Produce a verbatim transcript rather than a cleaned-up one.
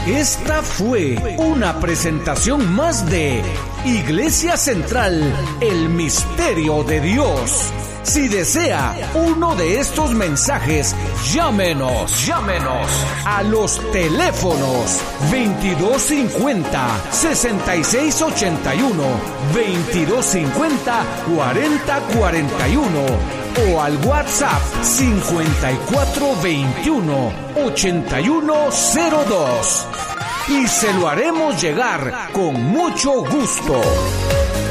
Esta fue una presentación más de Iglesia Central, el Misterio de Dios. Si desea uno de estos mensajes, llámenos, llámenos a los teléfonos veintidós cincuenta, sesenta y seis ochenta y uno, veintidós cincuenta, cuarenta cuarenta y uno o al WhatsApp cincuenta y cuatro veintiuno, ochenta y uno cero dos y se lo haremos llegar con mucho gusto.